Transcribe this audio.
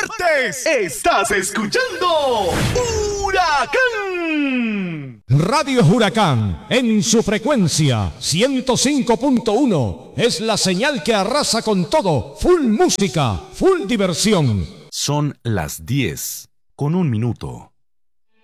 martes. Estás escuchando Huracán. Radio Huracán, en su frecuencia 105.1, es la señal que arrasa con todo. Full música, full diversión. Son las 10:01.